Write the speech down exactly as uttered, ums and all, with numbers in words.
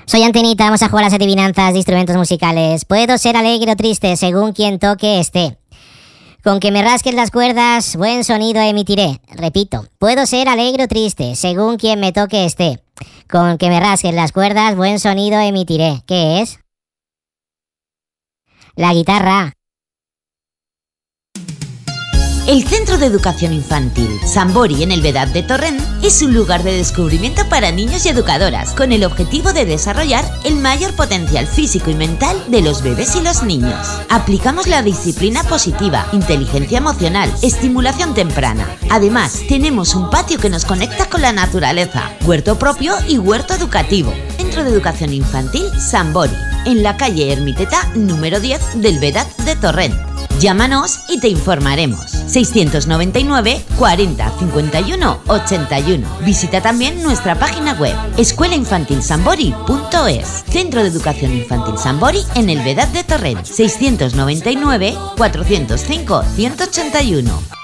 Soy Antenita, vamos a jugar a las adivinanzas de instrumentos musicales. Puedo ser alegre o triste según quien toque esté. Con que me rasques las cuerdas, buen sonido emitiré. Repito, puedo ser alegre o triste según quien me toque esté. Con que me rasques las cuerdas, buen sonido emitiré. ¿Qué es? La guitarra. El Centro de Educación Infantil Sambori en el Vedad de Torrent es un lugar de descubrimiento para niños y educadoras con el objetivo de desarrollar el mayor potencial físico y mental de los bebés y los niños. Aplicamos la disciplina positiva, inteligencia emocional, estimulación temprana. Además, tenemos un patio que nos conecta con la naturaleza, huerto propio y huerto educativo. Centro de Educación Infantil Sambori, en la calle Ermiteta número diez del Vedad de Torrent. Llámanos y te informaremos. seiscientos noventa y nueve, cuarenta, cincuenta y uno, ochenta y uno. Visita también nuestra página web escuela infantil sambori punto es. Centro de Educación Infantil Sambori en el Vedad de Torrent. seiscientos noventa y nueve, cuatrocientos cinco, ciento ochenta y uno.